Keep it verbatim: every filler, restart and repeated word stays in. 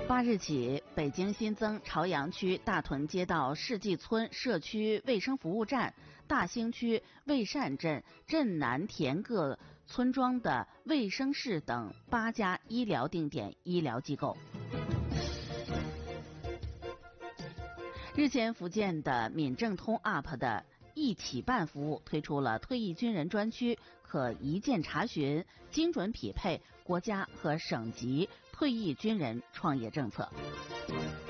八日起，北京新增朝阳区大屯街道世纪村社区卫生服务站、大兴区卫善镇镇南田各村庄的卫生室等八家医疗定点医疗机构。日前，福建的闽政通 A P P 的一起办服务推出了退役军人专区，可一键查询，精准匹配国家和省级退役军人创业政策。